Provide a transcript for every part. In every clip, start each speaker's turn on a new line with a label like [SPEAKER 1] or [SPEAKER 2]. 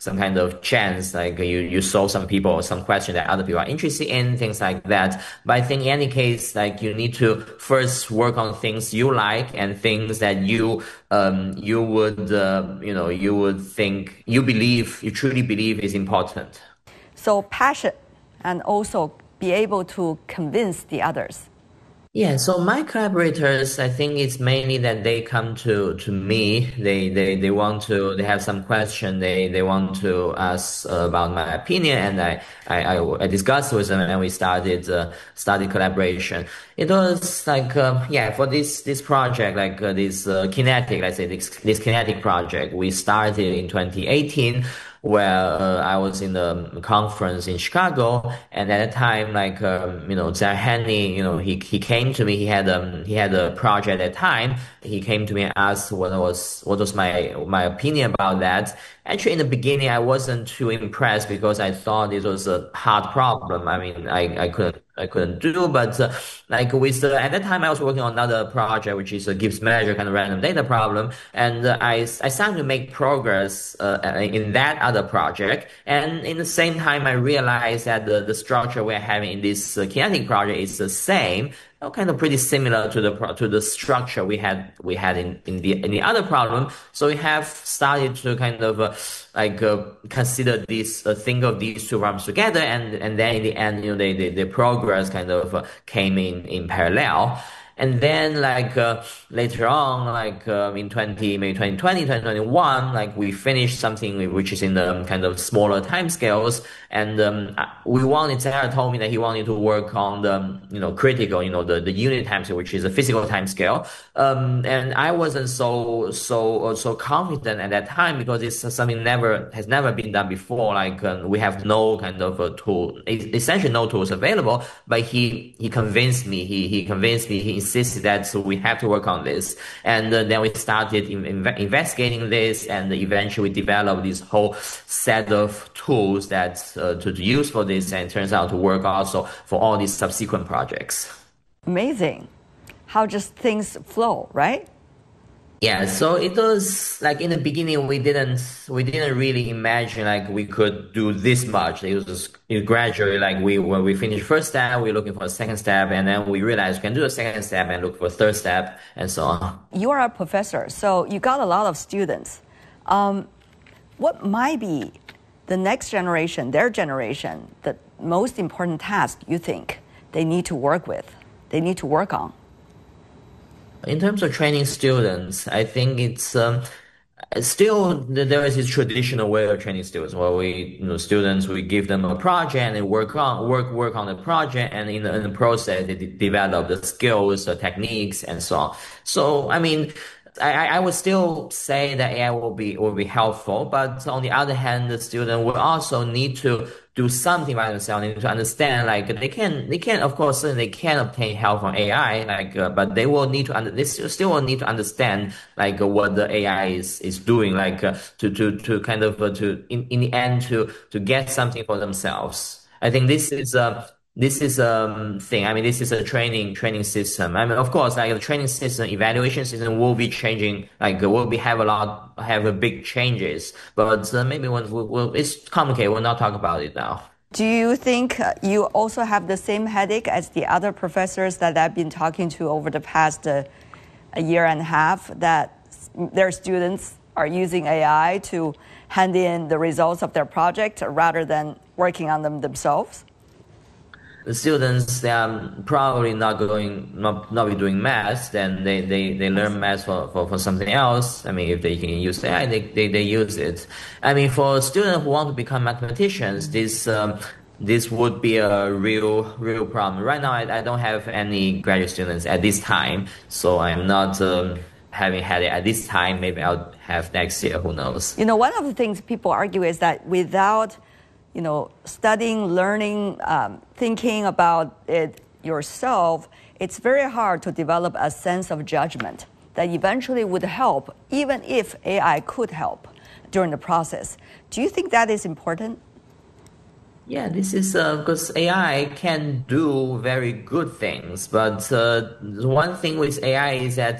[SPEAKER 1] some kind of chance, like you solve some people or some question that other people are interested in, things like that. But I think in any case, like you need to first work on things you like and things that you would you would think you truly believe is important.
[SPEAKER 2] So passion and also be able to convince the others.
[SPEAKER 1] Yeah, so my collaborators, I think it's mainly that they come to me. They want to, they have some question. They want to ask about my opinion, and I discussed with them, and we started collaboration. It was like yeah, for this project, like this kinetic, let's say this kinetic project, we started in 2018, where I was in the conference in Chicago, and at the time, like Zhang Hanley, he came to me. He had a project at the time. He came to me and asked what was my opinion about that. Actually, in the beginning, I wasn't too impressed because I thought it was a hard problem. I mean, I couldn't do, but like at that time I was working on another project, which is a Gibbs measure kind of random data problem, and I started to make progress in that other project, and in the same time I realized that the structure we're having in this kinetic project is the same, kind of pretty similar to the structure we had in the other problem. So we have started to kind of consider this think of these two problems together, and then in the end, the progress kind of came in parallel. And then later on, in 2020, 2021, like we finished something which is in the kind of smaller timescales. And Sarah told me that he wanted to work on the critical, the unit timescale, which is a physical timescale. And I wasn't so confident at that time because it's something has never been done before. We have no kind of a tool, essentially no tools available. But he convinced me. He convinced me. He insisted that so we have to work on this. And then we started investigating this, and eventually developed this whole set of tools that to use for this, and it turns out to work also for all these subsequent projects.
[SPEAKER 2] Amazing how just things flow, right?
[SPEAKER 1] Yeah, so it was like in the beginning we didn't really imagine like we could do this much. It was just gradually, like when we finished first step, we're looking for a second step, and then we realized we can do a second step and look for a third step, and so on.
[SPEAKER 2] You are a professor, so you got a lot of students. What might be the next generation, their generation, the most important task you think they need to work on?
[SPEAKER 1] In terms of training students, I think it's still there is this traditional way of training students where we give them a project and they work on the project, and in the process they develop the skills, the techniques, and so on. So I mean, I would still say that AI will be helpful, but on the other hand, the student will also need to do something by themselves. They need to understand, like they can of course they can obtain help from AI, but they still will need to understand like what the AI is doing, to kind of in the end to get something for themselves. I think this is thing. I mean, this is a training system. I mean, of course, like the training system, evaluation system will be changing. Have a big changes. But maybe when it's complicated, we'll not talk about it now.
[SPEAKER 2] Do you think you also have the same headache as the other professors that I've been talking to over the past a year and a half, that their students are using AI to hand in the results of their project rather than working on them themselves?
[SPEAKER 1] The students, they are probably not be doing math, then they learn math for something else. I mean, if they can use AI, they use it. I mean, for students who want to become mathematicians, this would be a real problem. Right now, I don't have any graduate students at this time, so I'm not having had it at this time. Maybe I'll have next year, who knows.
[SPEAKER 2] One of the things people argue is that without studying, learning, thinking about it yourself, it's very hard to develop a sense of judgment that eventually would help, even if AI could help during the process. Do you think that is important?
[SPEAKER 1] Yeah, this is because AI can do very good things, but one thing with AI is that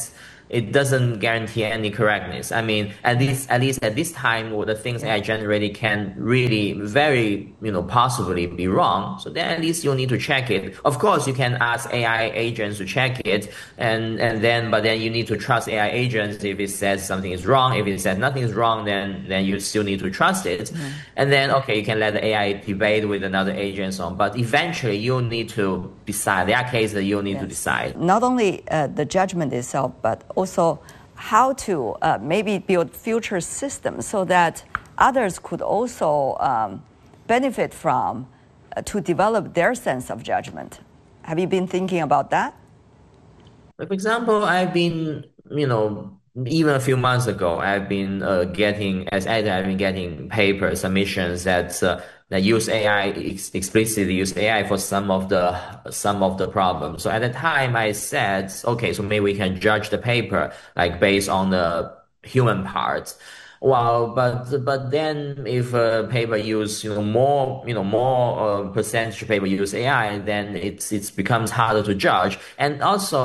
[SPEAKER 1] it doesn't guarantee any correctness. I mean, at least at this time, the things AI generated can really very, possibly be wrong. So then at least you need to check it. Of course, you can ask AI agents to check it, but then you need to trust AI agents if it says something is wrong. If it says nothing is wrong, then you still need to trust it. Mm-hmm. And then, okay, you can let the AI debate with another agent and so on. But eventually, you'll need to decide. There are cases that you'll need to decide.
[SPEAKER 2] Not only the judgment itself, but also how to maybe build future systems so that others could also benefit from to develop their sense of judgment. Have you been thinking about that?
[SPEAKER 1] For example, I've been, even a few months ago, I've been getting paper submissions that use AI, explicitly use AI for some of the problems. So at the time I said, okay, so maybe we can judge the paper like based on the human parts. Well, but then if a paper use more percentage of paper use AI, then it becomes harder to judge. And also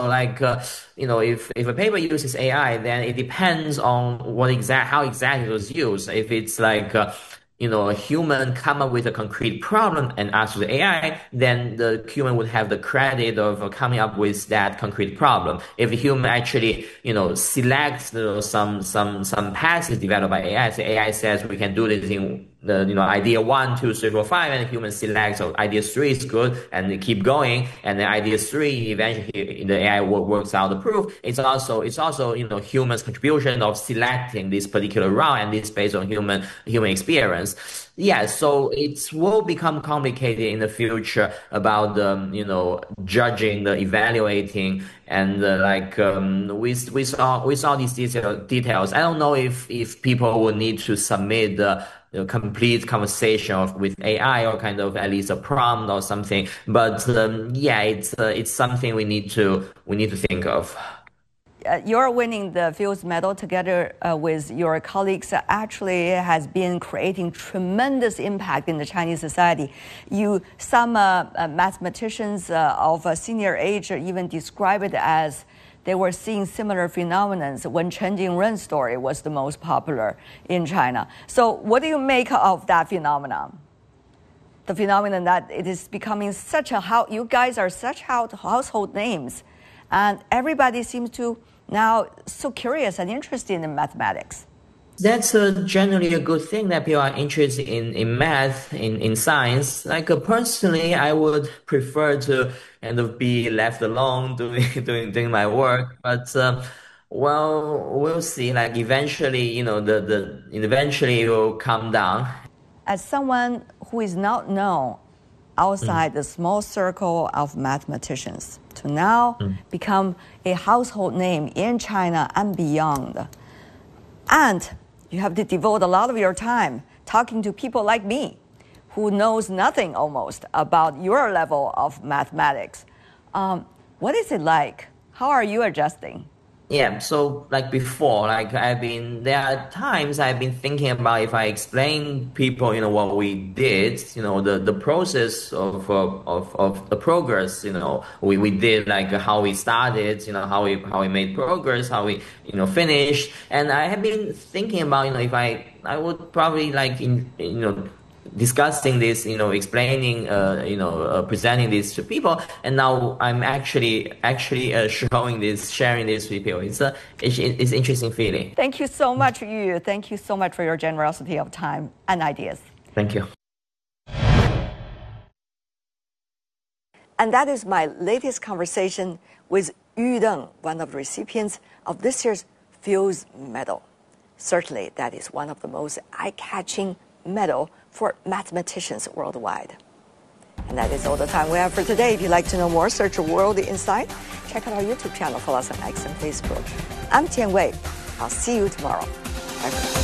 [SPEAKER 1] if a paper uses AI, then it depends on how exactly it was used. If it's a human come up with a concrete problem and ask the AI, then the human would have the credit of coming up with that concrete problem. If a human actually, selects some passes developed by AI, the AI says we can do this in idea 1, 2, 3, 4, 5, and the human selects, so idea 3 is good, and they keep going, and then idea 3, eventually the AI works out the proof. It's also, human's contribution of selecting this particular route, and this based on human experience. Yeah, so it will become complicated in the future about judging, the evaluating, and we saw these details. I don't know if people will need to submit the complete conversation with AI or kind of at least a prompt or something. But it's something we need to think of.
[SPEAKER 2] You're winning the Fields Medal together with your colleagues actually has been creating tremendous impact in the Chinese society. Some mathematicians of a senior age even describe it as they were seeing similar phenomena when Chen Jingren's story was the most popular in China. So what do you make of that phenomenon? The phenomenon that it is becoming you guys are such household names, and everybody seems to now so curious and interested in mathematics.
[SPEAKER 1] That's generally a good thing that people are interested in math, in science. Personally, I would prefer to kind of be left alone doing my work. But we'll see. Eventually, eventually it will calm down.
[SPEAKER 2] As someone who is not known outside the small circle of mathematicians, to now become a household name in China and beyond, and you have to devote a lot of your time talking to people like me, who knows nothing almost about your level of mathematics. What is it like? How are you adjusting?
[SPEAKER 1] Yeah, so before, there are times I've been thinking about if I explain people, what we did, the process of the progress, we did, how we started, how we made progress, how we, finished. And I have been thinking about, if I would probably discussing this, explaining, presenting this to people, and now I'm actually sharing this with people. It's an interesting feeling.
[SPEAKER 2] Thank you so much, Yu. Thank you so much for your generosity of time and ideas.
[SPEAKER 1] Thank you.
[SPEAKER 2] And that is my latest conversation with Yu Deng, one of the recipients of this year's Fields Medal. Certainly, that is one of the most eye-catching medal for mathematicians worldwide. And that is all the time we have for today. If you'd like to know more, search World Insight. Check out our YouTube channel, follow us on X and Facebook. I'm Tian Wei. I'll see you tomorrow. Bye.